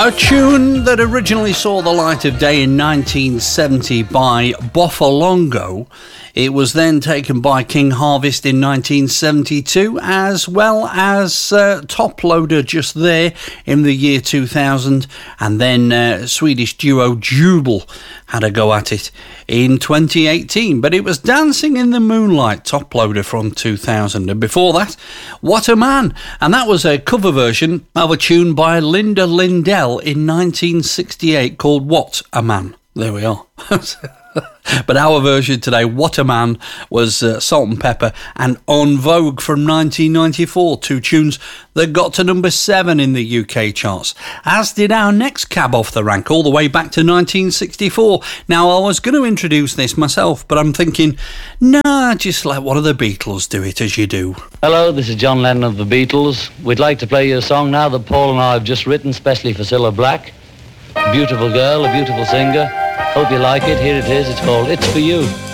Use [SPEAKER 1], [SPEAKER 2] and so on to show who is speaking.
[SPEAKER 1] A tune that originally saw the light of day in 1970 by Boffalongo. It was then taken by King Harvest in 1972, as well as Top Loader just there in the year 2000, and then Swedish duo Jubel had a go at it in 2018. But it was Dancing in the Moonlight, Top Loader from 2000, and before that, What a Man, and that was a cover version of a tune by Linda Lindell in 1968 called What a Man. There we are. But our version today, What a Man, was Salt and Pepper and En Vogue from 1994, two tunes that got to number 7 in the UK charts, as did our next cab off the rank all the way back to 1964. Now, I was going to introduce this myself, but I'm thinking, nah, just let one of the Beatles do it as you do.
[SPEAKER 2] Hello, this is John Lennon of the Beatles. We'd like to play you a song now that Paul and I have just written, specially for Cilla Black. A beautiful girl, a beautiful singer. Hope you like it. Here it is. It's called It's For You.